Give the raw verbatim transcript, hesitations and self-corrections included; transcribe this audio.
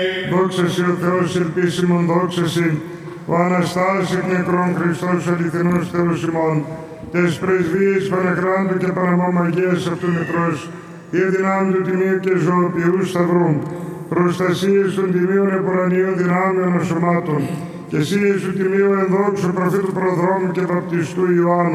Δόξα σοι ο Θεός ελπίσιμον, δόξα σοι ο Αναστάς εκ νεκρών Χριστός αληθινός Θεός ημών, τες πρεσβείες Παναχράντου και Παναμόμαγίας αυτού νεκρός, η δυνάμει του Τιμίου και ζωοποιού σταυρού, προστασίες των Τιμίων επουρανίων δυνάμεων ασωμάτων, και εσύες του Τιμίου ενδόξου προφήτου προδρόμου και βαπτιστού Ιωάννου,